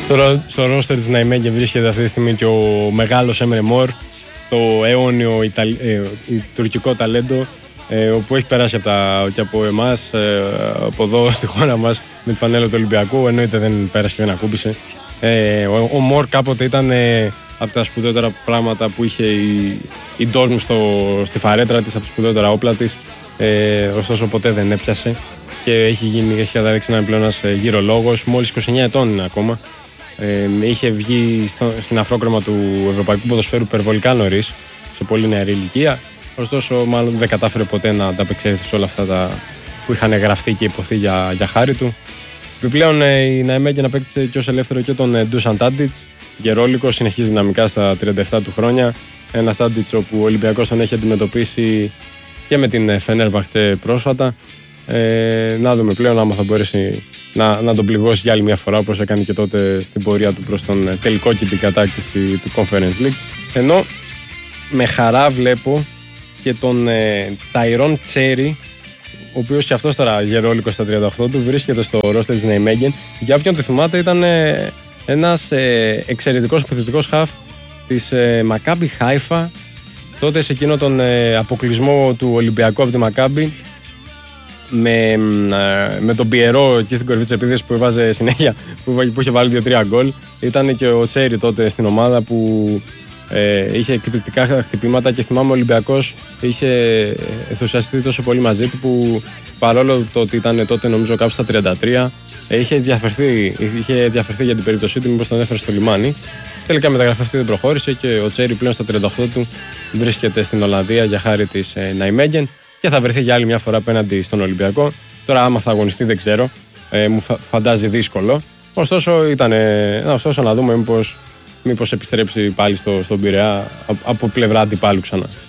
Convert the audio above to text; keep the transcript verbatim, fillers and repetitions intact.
Στο, στο ρόστερ της Ναϊμέγεν βρίσκεται αυτή τη στιγμή και ο μεγάλος Έμρε Μορ, το αιώνιο Ιταλ, ε, τουρκικό ταλέντο, ε, όπου έχει περάσει από τα, και από εμάς, ε, από εδώ στη χώρα μας με τη φανέλα του Ολυμπιακού, εννοείται δεν πέρασε και δεν ακούμπησε. Ε, ο, ο Μορ κάποτε ήταν ε, από τα σπουδαιότερα πράγματα που είχε η, η Ντόρμ στη φαρέτρα της, από τα σπουδαιότερα όπλα της, ε, ωστόσο ποτέ δεν έπιασε και έχει, γίνει, έχει καταδείξει να είναι πλέον ένας γυρολόγος, μόλις είκοσι εννέα ετών είναι ακόμα. Ε, είχε βγει στο, στην αφρόκρεμα του Ευρωπαϊκού Ποδοσφαίρου υπερβολικά νωρίς, σε πολύ νεαρή ηλικία. Ωστόσο, μάλλον δεν κατάφερε ποτέ να ανταπεξέλθει σε όλα αυτά τα που είχαν γραφτεί και υποθεί για, για χάρη του. Επιπλέον, ε, η Ναϊμέγεν απέκτησε και ως ελεύθερο και τον ε, Ντούσαν Τάντιτς, γερόλικο, συνεχίζει δυναμικά στα τριάντα επτά του χρόνια. Ένα Τάντιτς όπου ο Ολυμπιακός τον έχει αντιμετωπίσει και με την Φενέρμπαχτσε πρόσφατα. Ε, να δούμε πλέον άμα θα μπορέσει να, να τον πληγώσει για άλλη μια φορά, όπως έκανε και τότε στην πορεία του προς τον τελικό και την κατάκτηση του Conference League. Ενώ με χαρά βλέπω και τον ε, Ταϊρόν Τσέρι, ο οποίος και αυτός τώρα γερόλικος στα τριάντα οκτώ του, βρίσκεται στο ρόστερ της Ναϊμέγεν. Για όποιον το θυμάται, ήταν ε, ένας ε, εξαιρετικός επιθετικός χαφ της ε, Μακάμπι Χάιφα, τότε σε εκείνο τον ε, αποκλεισμό του Ολυμπιακού από τη Μακάμπι, με, με τον Πιερό εκεί στην κορυφή της επίθεσης που έβαζε συνέχεια, που, που είχε βάλει δύο τρία γκολ. Ήταν και ο Τσέρι τότε στην ομάδα που ε, είχε εκπληκτικά χτυπήματα και θυμάμαι ο Ολυμπιακός είχε ενθουσιαστεί τόσο πολύ μαζί του που παρόλο το ότι ήταν τότε νομίζω κάπου στα τριάντα τρία είχε διαφερθεί, είχε διαφερθεί για την περίπτωσή του, μήπως τον έφερε στο λιμάνι. Τελικά μεταγραφή αυτή δεν προχώρησε και ο Τσέρι πλέον στα τριάντα οκτώ του βρίσκεται στην Ολλανδία για χάρη της ε, Ναϊμέγεν και θα βρεθεί για άλλη μια φορά απέναντι στον Ολυμπιακό. Τώρα, άμα θα αγωνιστεί, δεν ξέρω. Ε, μου φαντάζει δύσκολο. Ωστόσο, ήταν, ε, ωστόσο να δούμε μήπως, μήπως επιστρέψει πάλι στο, στον Πειραιά από πλευρά αντιπάλου ξανά.